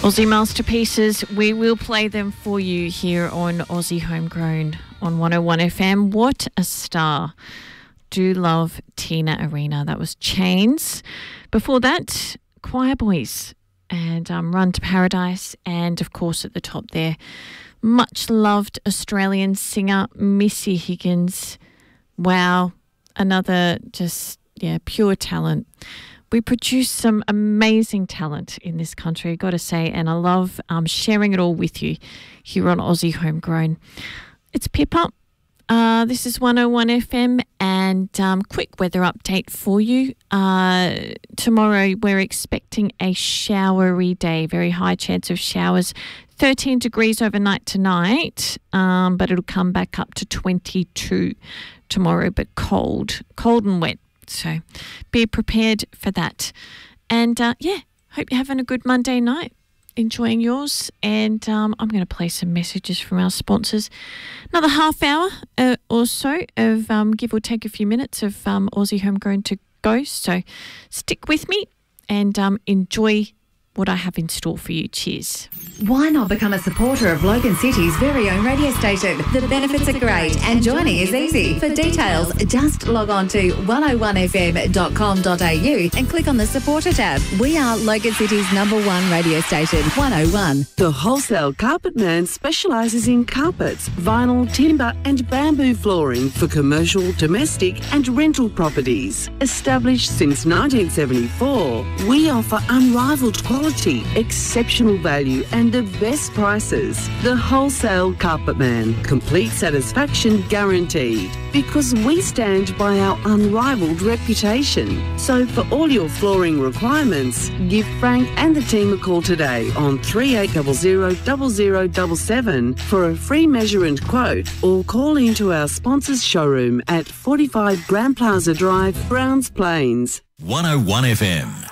Aussie masterpieces, we will play them for you here on Aussie Homegrown on 101 FM. What a star. Do love Tina Arena. That was Chains. Before that, Choir Boys and Run to Paradise. And, of course, at the top there, much loved Australian singer Missy Higgins. Wow, another just, pure talent. We produce some amazing talent in this country, got to say, and I love sharing it all with you here on Aussie Homegrown. It's Pippa. This is 101 FM and quick weather update for you. Tomorrow we're expecting a showery day, very high chance of showers. 13 degrees overnight tonight, but it'll come back up to 22 tomorrow, but cold and wet. So be prepared for that. And, hope you're having a good Monday night, enjoying yours. And I'm going to play some messages from our sponsors. Another half hour or so of give or take a few minutes of Aussie Homegrown to go. So stick with me and enjoy what I have in store for you. Cheers. Why not become a supporter of Logan City's very own radio station? The benefits are great and joining is easy. For details, just log on to 101fm.com.au and click on the supporter tab. We are Logan City's #1 radio station, 101. The Wholesale Carpet Man specialises in carpets, vinyl, timber and bamboo flooring for commercial, domestic and rental properties. Established since 1974, we offer unrivalled quality, exceptional value and the best prices. The Wholesale Carpet Man. Complete satisfaction guaranteed. Because we stand by our unrivalled reputation. So for all your flooring requirements, give Frank and the team a call today on 3800 0077 for a free measure and quote, or call into our sponsors showroom at 45 Grand Plaza Drive, Browns Plains. 101 FM.